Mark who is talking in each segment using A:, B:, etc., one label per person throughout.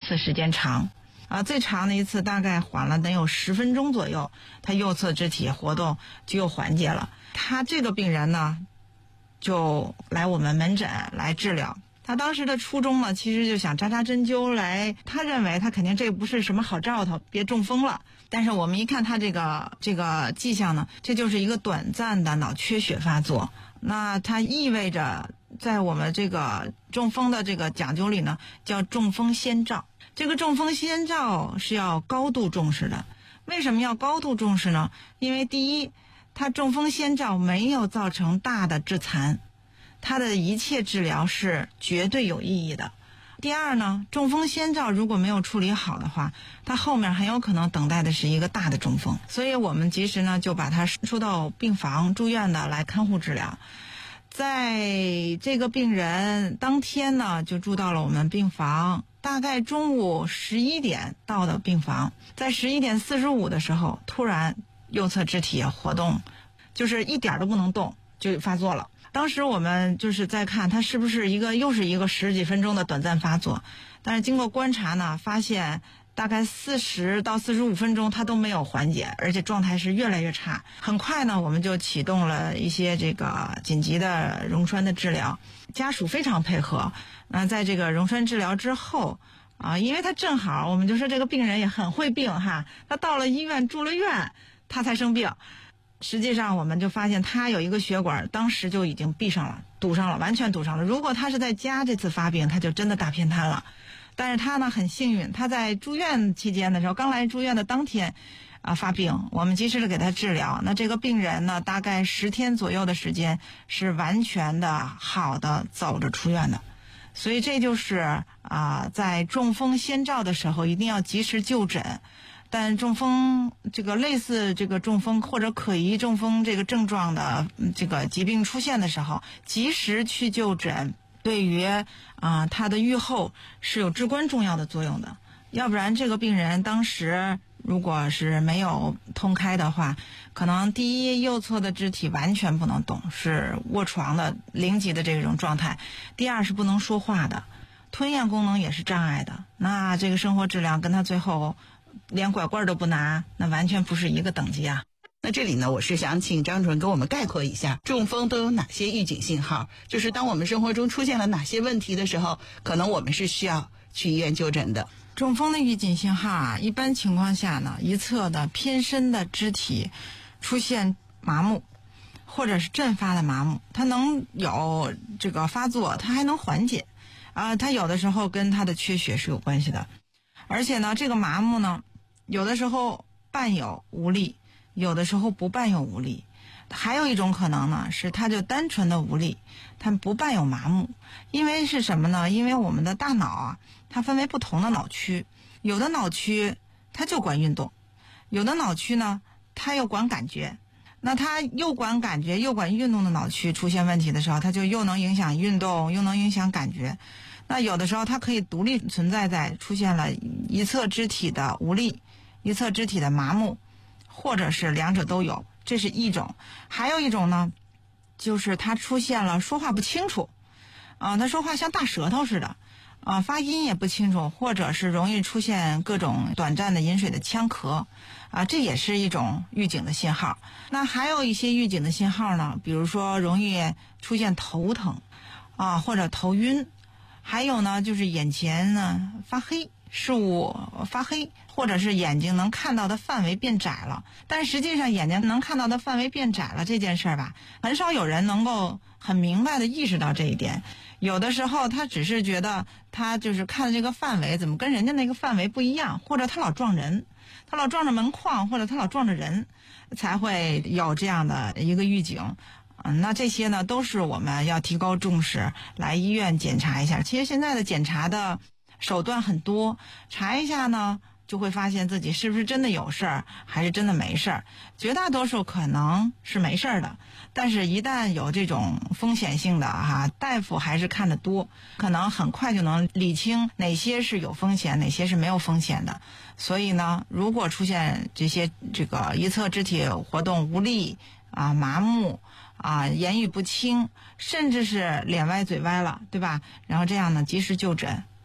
A: 次时间长最长的一次大概缓了得有10分钟左右，他右侧肢体活动就又缓解了。他这个病人呢就来我们门诊来治疗。他当时的初衷呢，其实就想扎针灸来，他认为他肯定这不是什么好兆头，别中风了。但是我们一看他这个迹象呢，这就是一个短暂的脑缺血发作。那它意味着在我们这个中风的这个讲究里呢，叫中风先兆。这个中风先兆是要高度重视的。为什么要高度重视呢？因为第一，它中风先兆没有造成大的致残，它的一切治疗是绝对有意义的。第二呢，中风先兆如果没有处理好的话，它后面很有可能等待的是一个大的中风。所以我们及时呢就把它输到病房住院的来看护治疗。在这个病人当天呢就住到了我们病房，大概中午11点到的病房，在11点45的时候突然右侧肢体活动就是一点都不能动就发作了。当时我们就是在看他是不是又是一个10几分钟的短暂发作，但是经过观察呢，发现大概40到45分钟他都没有缓解，而且状态是越来越差。很快呢，我们就启动了一些这个紧急的溶栓的治疗，家属非常配合。在这个溶栓治疗之后因为他正好我们就说这个病人也很会病哈，他到了医院住了院他才生病。实际上我们就发现他有一个血管当时就已经闭上了，堵上了，完全堵上了。如果他是在家这次发病，他就真的大偏瘫了。但是他呢很幸运，他在住院期间的时候，刚来住院的当天发病，我们及时的给他治疗。那这个病人呢大概10天左右的时间是完全的好的走着出院的。所以这就是在中风先兆的时候一定要及时就诊。但中风这个类似这个中风或者可疑中风这个症状的这个疾病出现的时候，及时去就诊，对于他的预后是有至关重要的作用的。要不然这个病人当时如果是没有通开的话，可能第一右侧的肢体完全不能动，是卧床的0级的这种状态；第二是不能说话的，吞咽功能也是障碍的。那这个生活质量跟他最后连拐棍都不拿，那完全不是一个等级啊。
B: 那这里呢，我是想请张主任给我们概括一下中风都有哪些预警信号，就是当我们生活中出现了哪些问题的时候，可能我们是需要去医院就诊的。
A: 中风的预警信号一般情况下呢，一侧的偏深的肢体出现麻木或者是阵发的麻木，它能有这个发作，它还能缓解它有的时候跟它的缺血是有关系的。而且呢，这个麻木呢，有的时候伴有无力，有的时候不伴有无力。还有一种可能呢，是它就单纯的无力，它不伴有麻木。因为是什么呢？因为我们的大脑它分为不同的脑区，有的脑区它就管运动，有的脑区呢它又管感觉。那它又管感觉又管运动的脑区出现问题的时候，它就又能影响运动又能影响感觉。那有的时候它可以独立存在在出现了一侧肢体的无力，一侧肢体的麻木，或者是两者都有，这是一种。还有一种呢，就是它出现了说话不清楚他说话像大舌头似的发音也不清楚，或者是容易出现各种短暂的饮水的呛咳这也是一种预警的信号。那还有一些预警的信号呢，比如说容易出现头疼或者头晕，还有呢就是眼前呢发黑，视物发黑，或者是眼睛能看到的范围变窄了。但实际上眼睛能看到的范围变窄了这件事吧，很少有人能够很明白的意识到这一点。有的时候他只是觉得他就是看的这个范围怎么跟人家那个范围不一样，或者他老撞人，他老撞着门框，或者他老撞着人，才会有这样的一个预警。那这些呢都是我们要提高重视，来医院检查一下。其实现在的检查的手段很多，查一下呢就会发现自己是不是真的有事儿，还是真的没事儿。绝大多数可能是没事儿的，但是一旦有这种风险性的大夫还是看得多，可能很快就能理清哪些是有风险，哪些是没有风险的。所以呢，如果出现这些这个一侧肢体活动无力麻木言语不清，甚至是脸歪嘴歪了，对吧？然后这样呢及时就诊，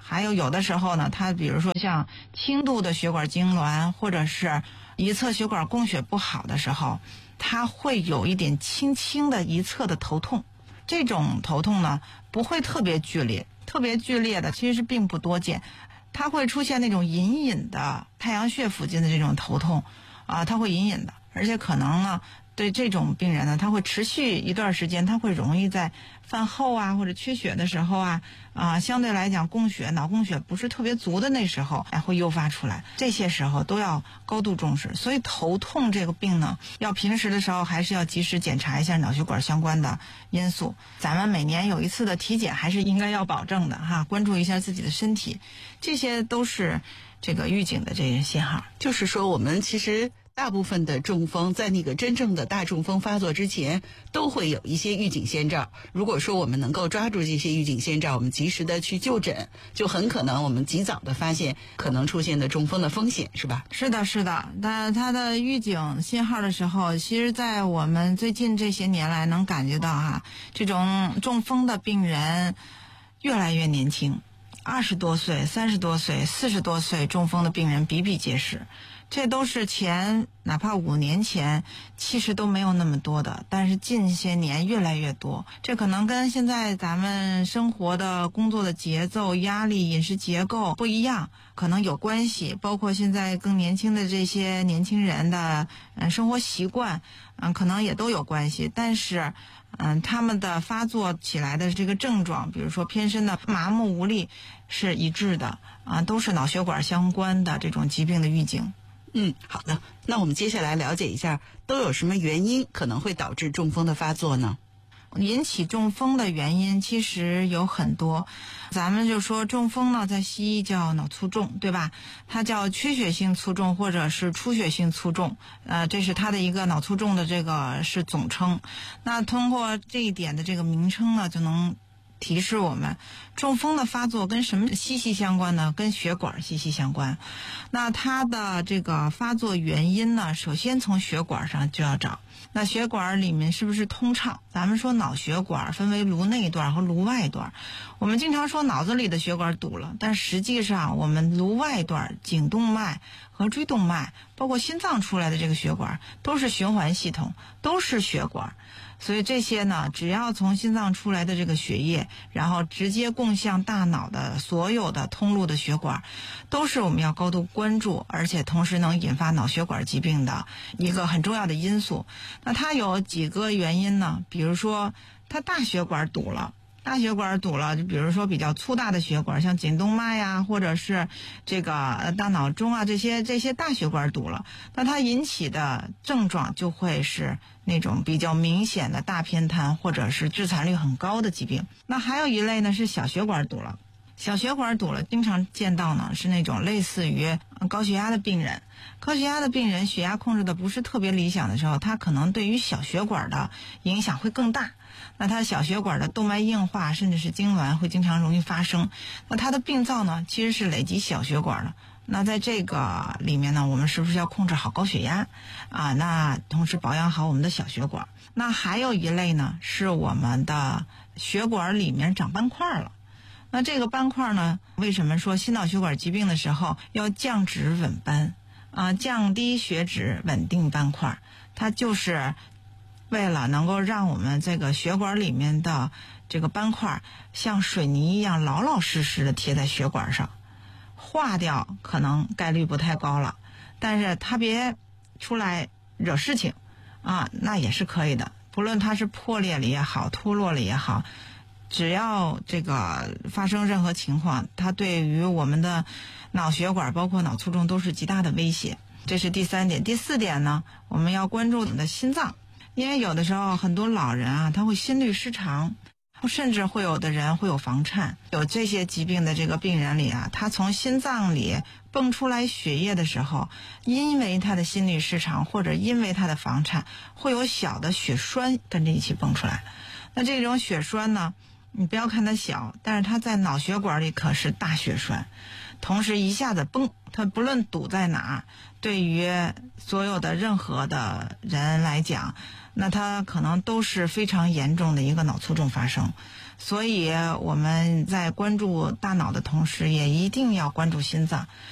A: 还有的时候呢，它比如说像轻度的血管痉挛，或者是一侧血管供血不好的时候，它会有一点轻轻的一侧的头痛。这种头痛呢不会特别剧烈，特别剧烈的其实是并不多见，它会出现那种隐隐的太阳穴附近的这种头痛它会隐隐的，而且可能呢对这种病人呢，他会持续一段时间，他会容易在饭后或者缺血的时候相对来讲脑供血不是特别足的那时候会诱发出来，这些时候都要高度重视。所以头痛这个病呢，要平时的时候还是要及时检查一下脑血管相关的因素。咱们每年有一次的体检还是应该要保证的关注一下自己的身体，这些都是这个预警的这些信号。
B: 就是说我们其实大部分的中风在那个真正的大中风发作之前都会有一些预警先兆，如果说我们能够抓住这些预警先兆，我们及时的去就诊，就很可能我们及早的发现可能出现的中风的风险，是吧？
A: 是的，是的。但它的预警信号的时候，其实在我们最近这些年来能感觉到这种中风的病人越来越年轻，20多岁、30多岁、40多岁中风的病人比比皆是。这都是哪怕5年前其实都没有那么多的，但是近些年越来越多。这可能跟现在咱们生活的工作的节奏、压力、饮食结构不一样可能有关系，包括现在更年轻的这些年轻人的生活习惯可能也都有关系。但是他们的发作起来的这个症状，比如说偏身的麻木无力是一致的都是脑血管相关的这种疾病的预警。
B: 好的。那我们接下来了解一下都有什么原因可能会导致中风的发作呢？
A: 引起中风的原因其实有很多，咱们就说中风呢，在西医叫脑卒中，对吧？它叫缺血性卒中或者是出血性卒中，这是它的一个脑卒中的这个是总称。那通过这一点的这个名称呢，就能提示我们中风的发作跟什么息息相关呢？跟血管息息相关。那它的这个发作原因呢，首先从血管上就要找。那血管里面是不是通畅？咱们说脑血管分为颅内段和颅外段，我们经常说脑子里的血管堵了，但实际上我们颅外段颈动脉和椎动脉，包括心脏出来的这个血管都是循环系统，都是血管。所以这些呢，只要从心脏出来的这个血液，然后直接供向大脑的所有的通路的血管，都是我们要高度关注，而且同时能引发脑血管疾病的一个很重要的因素。那它有几个原因呢？比如说它大血管堵了，就比如说比较粗大的血管，像颈动脉或者是这个大脑中这些大血管堵了，那它引起的症状就会是那种比较明显的大偏瘫或者是致残率很高的疾病。那还有一类呢是小血管堵了，经常见到呢是那种类似于高血压的病人。高血压的病人血压控制的不是特别理想的时候，他可能对于小血管的影响会更大。那他小血管的动脉硬化甚至是痉挛会经常容易发生。那他的病灶呢其实是累积小血管的。那在这个里面呢，我们是不是要控制好高血压那同时保养好我们的小血管。那还有一类呢是我们的血管里面长斑块了。那这个斑块呢，为什么说心脑血管疾病的时候要降脂稳斑降低血脂稳定斑块？它就是为了能够让我们这个血管里面的这个斑块像水泥一样老老实实的贴在血管上，化掉可能概率不太高了，但是它别出来惹事情那也是可以的。不论它是破裂了也好，脱落了也好，只要这个发生任何情况，它对于我们的脑血管包括脑卒中都是极大的威胁。这是第3点。第4点呢，我们要关注我们的心脏，因为有的时候很多老人他会心律失常，甚至会有的人会有房颤。有这些疾病的这个病人里他从心脏里泵出来血液的时候，因为他的心律失常或者因为他的房颤，会有小的血栓跟着一起泵出来。那这种血栓呢，你不要看它小，但是它在脑血管里可是大血栓，同时一下子崩，它不论堵在哪，对于所有的任何的人来讲，那它可能都是非常严重的一个脑卒中发生。 所以我们在关注大脑的同时，也一定要关注心脏。